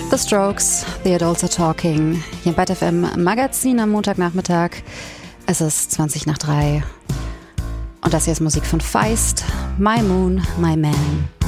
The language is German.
The Strokes, The Adults Are Talking, hier im Byte FM Magazin am Montagnachmittag. Es ist 3:20. Und das hier ist Musik von Feist, My Moon, My Man.